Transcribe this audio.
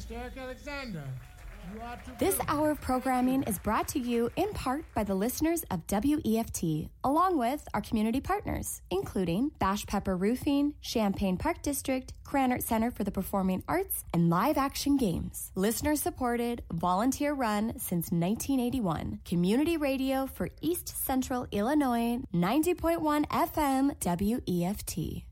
Derek Alexander. This hour of programming is brought to you in part by the listeners of WEFT, along with our community partners, including Bash Pepper Roofing, Champaign Park District, Krannert Center for the Performing Arts, and Live Action Games. Listener-supported, volunteer-run since 1981. Community radio for East Central Illinois, 90.1 FM WEFT.